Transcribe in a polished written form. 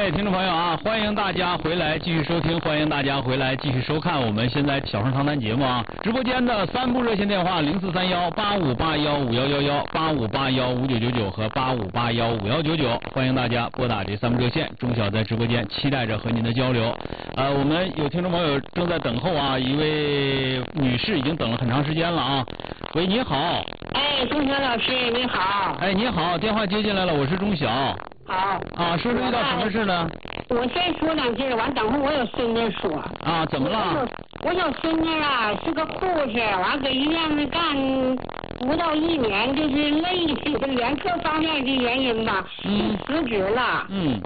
位听众朋友啊，欢迎大家回来继续收听，欢迎大家回来继续收看我们现在小声长谈节目啊。直播间的3部热线电话043185815111、85815999和85815199，欢迎大家拨打这3部热线。钟晓在直播间期待着和您的交流。我们有听众朋友正在等候啊，一位女士已经等了很长时间了啊。喂，你好。 哎，钟晓老师你好。 哎，你好，电话接进来了，我是钟晓。 好。 啊，说遇到什么事呢？ 我先说2句，完等会儿我有孙女说。 啊，怎么了？ 我有孙女啊，是个护士，完搁医院里干不到1年，就是累的，连各方面的原因吧，就辞职了。